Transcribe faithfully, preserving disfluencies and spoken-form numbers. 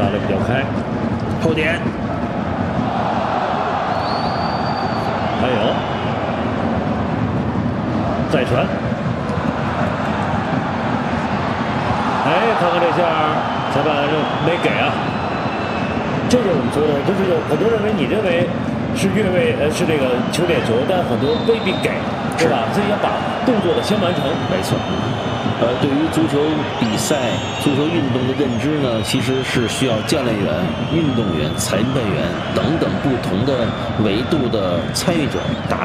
打得比较开，后点，还有再传，哎，看看这下裁判没给啊。这就是我们说的，就是有很多认为你认为是越位，呃，是这个球点球，但很多未必给，对吧？所以要把动作的先完成。 没错。呃，对于足球比赛、足球运动的认知呢，其实是需要教练员、运动员、裁判员等等不同的维度的参与者达